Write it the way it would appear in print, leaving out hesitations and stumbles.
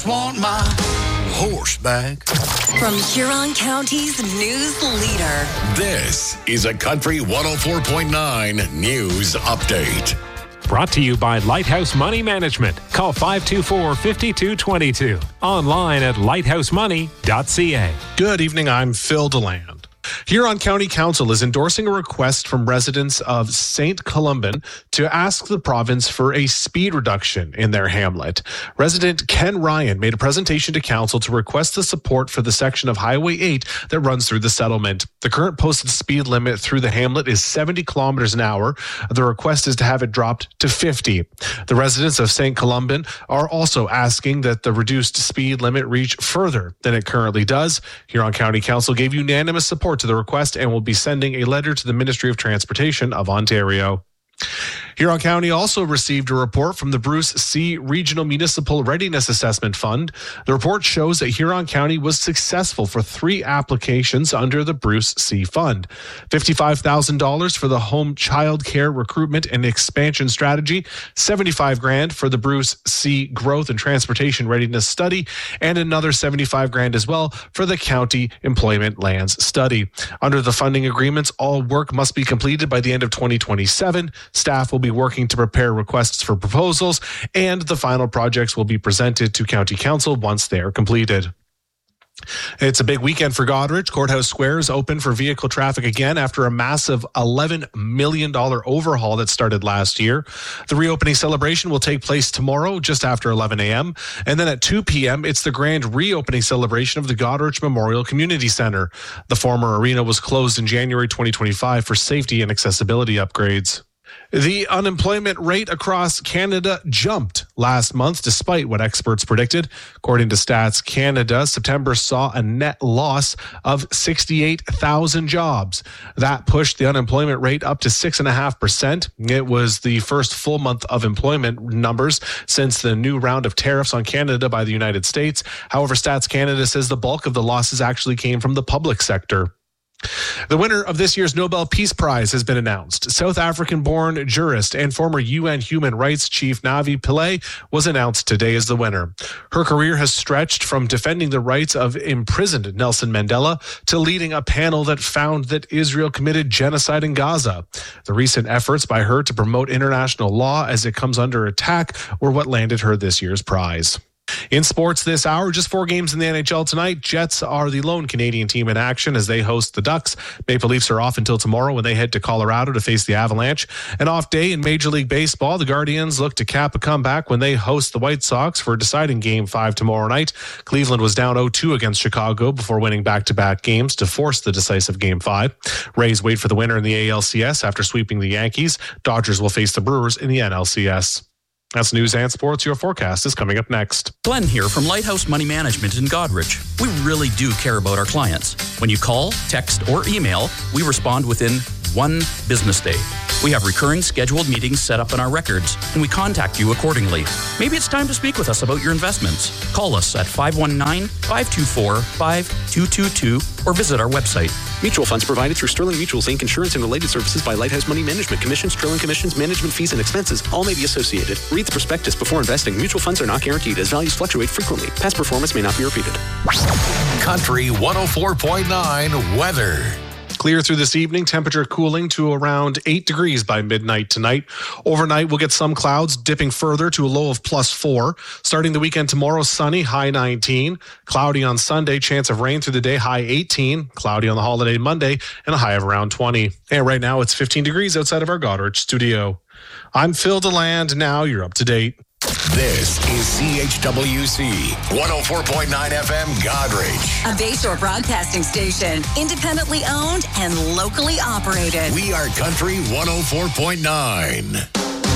just want my horse back. From Huron County's news leader. This is a Country 104.9 News Update. Brought to you by Lighthouse Money Management. Call 524-5222. Online at lighthousemoney.ca. Good evening, I'm Phil DeLand. Huron County Council is endorsing a request from residents of St. Columban to ask the province for a speed reduction in their hamlet. Resident Ken Ryan made a presentation to council to request the support for the section of Highway 8 that runs through the settlement. The current posted speed limit through the hamlet is 70 kilometers an hour. The request is to have it dropped to 50. The residents of St. Columban are also asking that the reduced speed limit reach further than it currently does. Huron County Council gave unanimous support to the request and will be sending a letter to the Ministry of Transportation of Ontario. Huron County also received a report from the Bruce C. Regional Municipal Readiness Assessment Fund. The report shows that Huron County was successful for 3 applications under the Bruce C. Fund. $55,000 for the home child care recruitment and expansion strategy, $75,000 for the Bruce C. Growth and Transportation Readiness Study, and another $75,000 as well for the County Employment Lands Study. Under the funding agreements, all work must be completed by the end of 2027. Staff will be working to prepare requests for proposals, and the final projects will be presented to County Council once they are completed. It's a big weekend for Goderich. Courthouse Square is open for vehicle traffic again after a massive $11 million overhaul that started last year. The reopening celebration will take place tomorrow just after 11 a.m. And then at 2 p.m., it's the grand reopening celebration of the Goderich Memorial Community Center. The former arena was closed in January 2025 for safety and accessibility upgrades. The unemployment rate across Canada jumped last month, despite what experts predicted. According to Stats Canada, September saw a net loss of 68,000 jobs. That pushed the unemployment rate up to 6.5%. It was the first full month of employment numbers since the new round of tariffs on Canada by the United States. However, Stats Canada says the bulk of the losses actually came from the public sector. The winner of this year's Nobel Peace Prize has been announced. South African-born jurist and former UN Human Rights Chief Navi Pillay was announced today as the winner. Her career has stretched from defending the rights of imprisoned Nelson Mandela to leading a panel that found that Israel committed genocide in Gaza. The recent efforts by her to promote international law as it comes under attack were what landed her this year's prize. In sports this hour, just 4 games in the NHL tonight. Jets are the lone Canadian team in action as they host the Ducks. Maple Leafs are off until tomorrow when they head to Colorado to face the Avalanche. An off day in Major League Baseball. The Guardians look to cap a comeback when they host the White Sox for a deciding Game 5 tomorrow night. Cleveland was down 0-2 against Chicago before winning back-to-back games to force the decisive Game 5. Rays wait for the winner in the ALCS after sweeping the Yankees. Dodgers will face the Brewers in the NLCS. That's news and sports. Your forecast is coming up next. Glenn here from Lighthouse Money Management in Goderich. We really do care about our clients. When you call, text, or email, we respond within 1 business day. We have recurring scheduled meetings set up in our records, and we contact you accordingly. Maybe it's time to speak with us about your investments. Call us at 519-524-5222 or visit our website. Mutual funds provided through Sterling Mutuals Inc. Insurance and related services by Lighthouse Money Management. Commissions, trailing commissions, management fees, and expenses all may be associated. Read the prospectus before investing. Mutual funds are not guaranteed as values fluctuate frequently. Past performance may not be repeated. Country 104.9 weather. Clear through this evening, temperature cooling to around 8 degrees by midnight tonight. Overnight, we'll get some clouds dipping further to a low of +4. Starting the weekend tomorrow, sunny, high 19. Cloudy on Sunday, chance of rain through the day, high 18. Cloudy on the holiday Monday, and a high of around 20. And right now, it's 15 degrees outside of our Goderich studio. I'm Phil DeLand. Now you're up to date. This is CHWC 104.9 FM Goderich. A Bayshore broadcasting station, independently owned and locally operated. We are Country 104.9.